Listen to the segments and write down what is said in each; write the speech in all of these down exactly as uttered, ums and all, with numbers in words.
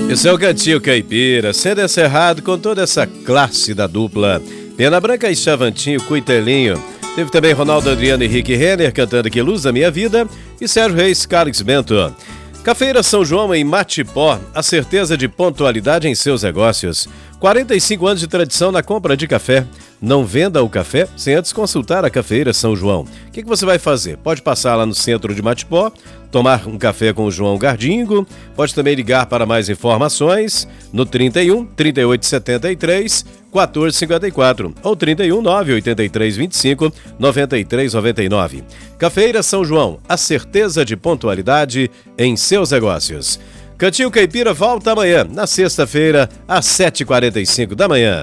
Esse é o Cantinho Caipira, sendo encerrado com toda essa classe da dupla Pena Branca e Chavantinho Cuitelinho. Teve também Ronaldo Adriano e Rick Renner cantando Que Luz da Minha Vida e Sérgio Reis, Carlos Bento. Cafeira São João em Matipó, a certeza de pontualidade em seus negócios. quarenta e cinco anos de tradição na compra de café. Não venda o café sem antes consultar a Cafeira São João. O que, que você vai fazer? Pode passar lá no centro de Matipó, tomar um café com o João Gardingo, pode também ligar para mais informações no trinta e um, trinta e oito setenta e três, quatorze cinquenta e quatro ou trinta e um, nove oitenta e três vinte e cinco, noventa e três noventa e nove. Cafeira São João, a certeza de pontualidade em seus negócios. Cantinho Caipira volta amanhã, na sexta-feira, às sete e quarenta e cinco da manhã.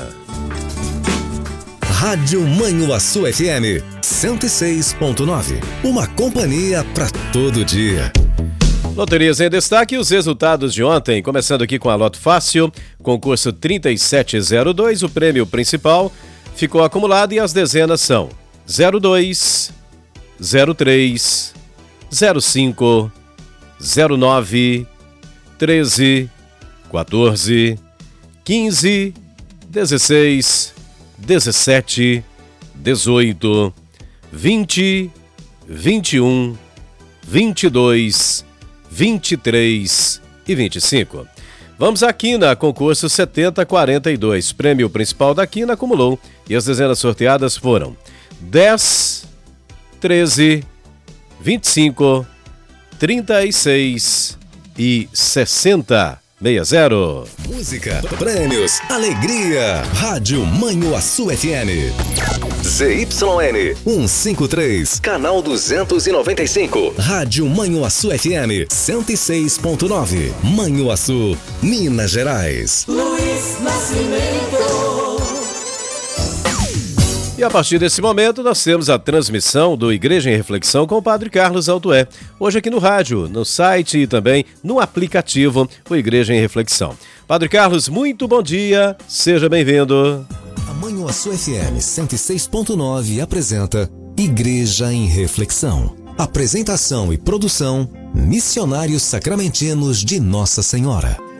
Rádio Manhuaçu F M cento e seis ponto nove. Uma companhia para todo dia. Loterias em destaque, os resultados de ontem, começando aqui com a Loto Fácil, concurso trinta e sete zero dois, o prêmio principal ficou acumulado e as dezenas são zero dois, zero três, zero cinco, zero nove, treze, quatorze, quinze, dezesseis, dezessete, dezoito, vinte, vinte e um, vinte e dois, vinte e três e vinte e cinco. Vamos à quina, concurso setenta quarenta e dois. Prêmio principal da quina acumulou e as dezenas sorteadas foram dez, treze, vinte e cinco, trinta e seis e sessenta. sessenta. Música, prêmios, alegria. Rádio Manhuaçu F M. Z Y N cento e cinquenta e três, canal duzentos e noventa e cinco. Rádio Manhuaçu F M cento e seis ponto nove. Manhuaçu, Minas Gerais. Luiz Nascimento. E a partir desse momento nós temos a transmissão do Igreja em Reflexão com o Padre Carlos Altoé. Hoje aqui no rádio, no site e também no aplicativo o Igreja em Reflexão. Padre Carlos, muito bom dia, seja bem-vindo. A Manhuaçu F M cento e seis ponto nove apresenta Igreja em Reflexão. Apresentação e produção, Missionários Sacramentinos de Nossa Senhora.